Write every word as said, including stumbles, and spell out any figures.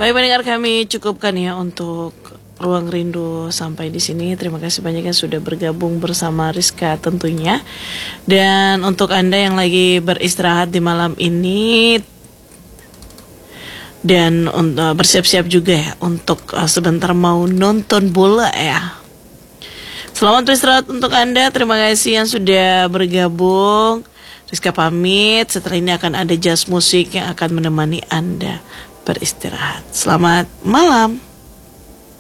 Baik pendengar, kami cukupkan ya untuk Ruang Rindu sampai di sini. Terima kasih banyak yang sudah bergabung bersama Rizka tentunya. Dan untuk Anda yang lagi beristirahat di malam ini dan uh, bersiap-siap juga ya untuk uh, sebentar mau nonton bola ya. Selamat beristirahat untuk Anda. Terima kasih yang sudah bergabung. Rizka pamit. Setelah ini akan ada jazz musik yang akan menemani Anda beristirahat. Selamat malam.